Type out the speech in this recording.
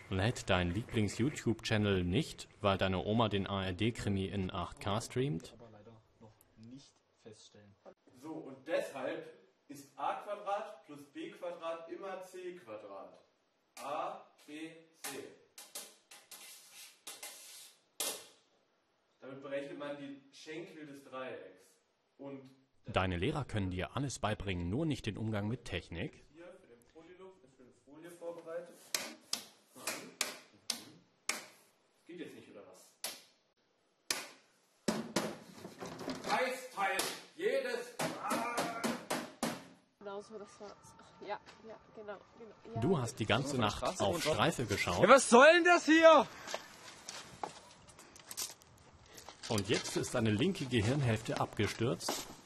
Lädt dein Lieblings-YouTube-Channel nicht, weil deine Oma den ARD-Krimi in 8K streamt? Aber leider noch nicht feststellen. So, und deshalb ist a² plus b² immer c². A, B, C. Damit berechnet man die Schenkel des Dreiecks. Und Deine Lehrer können dir alles beibringen, nur nicht den Umgang mit Technik? hier für den Polylux eine schöne Folie vorbereitet. Mal an. Geht jetzt nicht, oder was? Kreisteil, jedes Genau so, das war's. Ach, ja, genau. Ja. Du hast die ganze Nacht auf Streife geschaut Was soll denn das hier? und jetzt ist deine linke Gehirnhälfte abgestürzt.